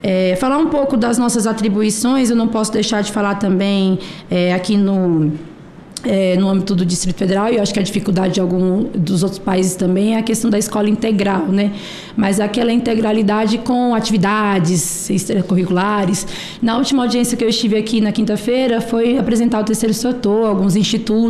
Falar um pouco das nossas atribuições, eu não posso deixar de falar também aqui no âmbito do Distrito Federal, e eu acho que a dificuldade de algum dos outros países também é a questão da escola integral, né? Mas aquela integralidade com atividades extracurriculares. Na última audiência que eu estive aqui na quinta-feira, foi apresentar o terceiro setor, alguns institutos,